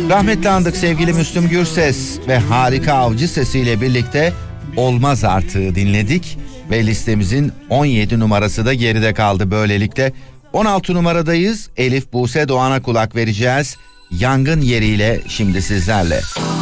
Rahmetli andık sevgili Müslüm Gürses ve harika avcı sesiyle birlikte Olmaz Artığı dinledik ve listemizin 17 numarası da geride kaldı böylelikle. 16 numaradayız. Elif Buse Doğan'a kulak vereceğiz. Yangın Yeriyle şimdi sizlerle.